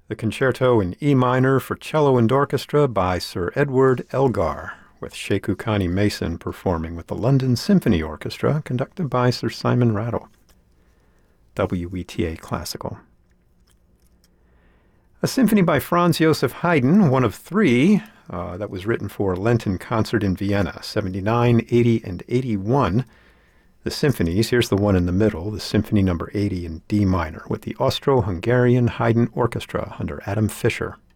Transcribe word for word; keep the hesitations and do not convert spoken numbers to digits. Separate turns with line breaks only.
The Concerto in E minor for cello and orchestra by Sir Edward Elgar, with Sheku Kani Mason performing with the London Symphony Orchestra, conducted by Sir Simon Rattle. W E T A Classical. A symphony by Franz Joseph Haydn, one of three, uh, that was written for a Lenten concert in Vienna, seventy-nine, eighty, and eighty-one. The symphonies, here's the one in the middle, the Symphony number eighty in D minor, with the Austro-Hungarian Haydn Orchestra under Adam Fischer.